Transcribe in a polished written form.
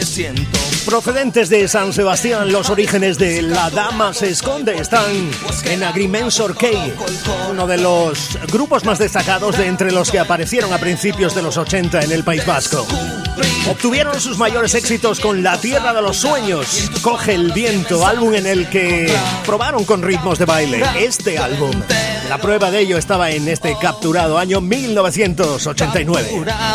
Procedentes de San Sebastián, los orígenes de La Dama se esconde están en Agrimensor Key, uno de los grupos más destacados de entre los que aparecieron a principios de los 80 en el País Vasco. Obtuvieron sus mayores éxitos con La Tierra de los Sueños, Coge el Viento, álbum en el que probaron con ritmos de baile. Este álbum, la prueba de ello estaba en este capturado año 1989.